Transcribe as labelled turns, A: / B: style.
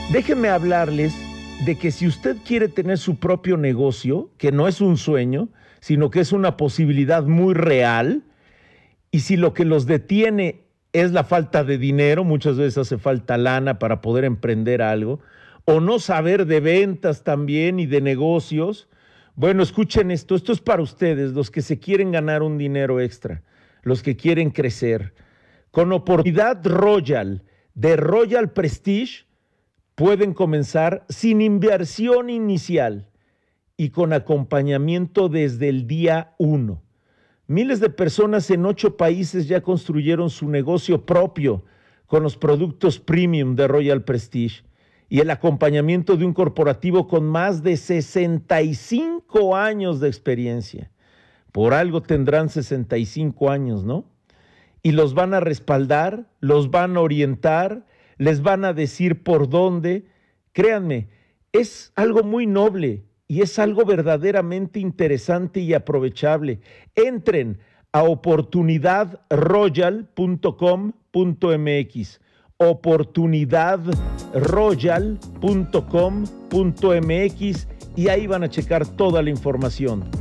A: Déjenme hablarles de que si usted quiere tener su propio negocio, que no es un sueño, sino que es una posibilidad muy real, y si lo que los detiene es la falta de dinero, muchas veces hace falta lana para poder emprender algo, o no saber de ventas también y de negocios, bueno, escuchen esto es para ustedes, los que se quieren ganar un dinero extra, los que quieren crecer. Con Oportunidad Royal de Royal Prestige, pueden comenzar sin inversión inicial y con acompañamiento desde el día 1. Miles de personas en 8 países ya construyeron su negocio propio con los productos premium de Royal Prestige y el acompañamiento de un corporativo con más de 65 años de experiencia. Por algo tendrán 65 años, ¿no? Y los van a respaldar, los van a orientar, les van a decir por dónde. Créanme, es algo muy noble y es algo verdaderamente interesante y aprovechable. Entren a oportunidadroyal.com.mx, oportunidadroyal.com.mx, y ahí van a checar toda la información.